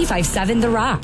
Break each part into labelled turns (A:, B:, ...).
A: 95.7 The Rock.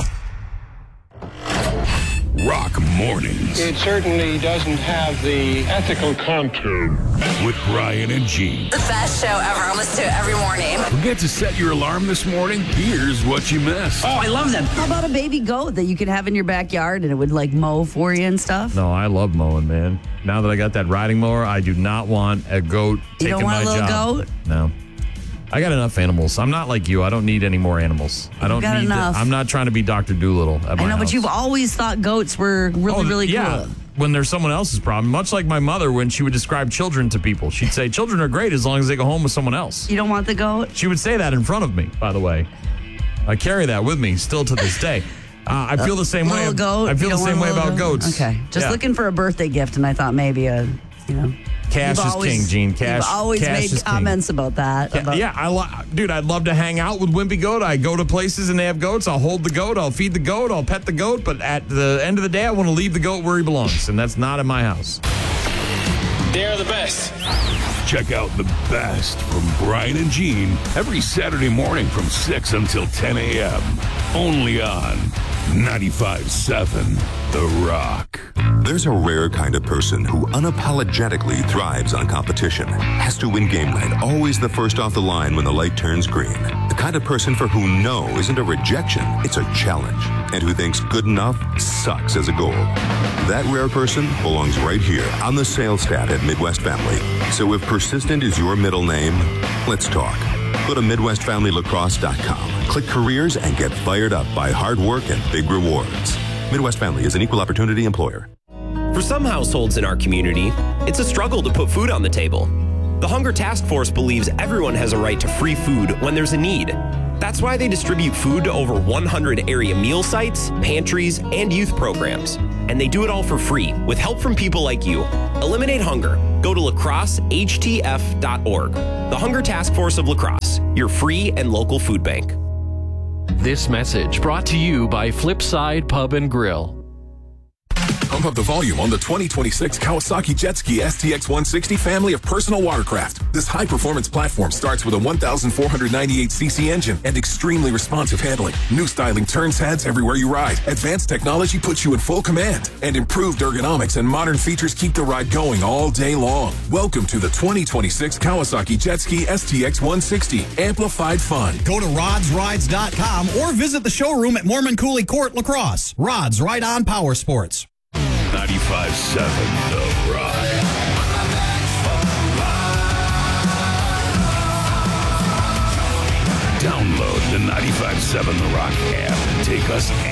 B: Rock Mornings.
C: It certainly doesn't have the ethical contour.
B: With Brian and Gene.
D: The best show ever. I listen to it every morning.
B: Forget to set your alarm this morning? Here's what you missed.
E: Oh, I love them.
F: How about a baby goat that you could have in your backyard and it would like mow for you and stuff?
G: No, I love mowing, man. Now that I got that riding mower, I do not want a goat taking my job.
F: You don't want a little goat?
G: No. I got enough animals. I'm not like you. I don't need any more animals. I don't
F: got
G: need
F: enough.
G: I'm not trying to be Dr. Doolittle at my
F: I know,
G: house.
F: but you've always thought goats were really
G: yeah.
F: cool.
G: When there's someone else's problem, much like my mother when she would describe children to people. She'd say, children are great as long as they go home with someone else.
F: You don't want the goat?
G: She would say that in front of me, by the way. I carry that with me still to this day. I feel the same way.
F: Little goat?
G: I feel the same way about goats.
F: Okay. Just looking for a birthday gift, and I thought maybe
G: Cash is king, Gene. Cash.
F: You've always
G: cash
F: made comments about that.
G: Dude, I'd love to hang out with Wimpy Goat. I go to places and they have goats. I'll hold the goat. I'll feed the goat. I'll pet the goat. But at the end of the day, I want to leave the goat where he belongs, and that's not in my house.
C: They're the best.
B: Check out the best from Brian and Gene every Saturday morning from 6 until 10 a.m. Only on 95.7 The Rock.
H: There's a rare kind of person who unapologetically thrives on competition. Has to win game night, always the first off the line when the light turns green. The kind of person for whom no isn't a rejection, it's a challenge. And who thinks good enough sucks as a goal. That rare person belongs right here on the sales staff at Midwest Family. So if persistent is your middle name, let's talk. Go to MidwestFamilyLacrosse.com. Click careers and get fired up by hard work and big rewards. Midwest Family is an equal opportunity employer.
I: For some households in our community, it's a struggle to put food on the table. The Hunger Task Force believes everyone has a right to free food when there's a need. That's why they distribute food to over 100 area meal sites, pantries, and youth programs. And they do it all for free, with help from people like you. Eliminate hunger. Go to lacrossehtf.org. The Hunger Task Force of La Crosse, your free and local food bank.
J: This message brought to you by Flipside Pub and Grill.
K: Pump up the volume on the 2026 Kawasaki Jet Ski STX 160 family of personal watercraft. This high-performance platform starts with a 1,498cc engine and extremely responsive handling. New styling turns heads everywhere you ride. Advanced technology puts you in full command. And improved ergonomics and modern features keep the ride going all day long. Welcome to the 2026 Kawasaki Jet Ski STX 160. Amplified fun.
L: Go to rodsrides.com or visit the showroom at Mormon Cooley Court, La Crosse. Rods, Ride On Power Sports.
B: 95.7 The Rock. Download the 95.7 The Rock app and take us